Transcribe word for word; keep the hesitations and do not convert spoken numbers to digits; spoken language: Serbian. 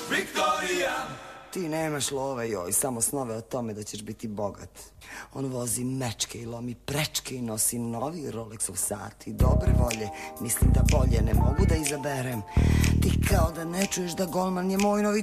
Ti nemaš love, joj, samo snove o tome da ćeš biti bogat. On vozi mečke i lomi prečke i nosi novi Rolexov sat i dobre volje. Mislim da bolje ne mogu da izaberem. Ti kao da ne čuješ da golman je moj novi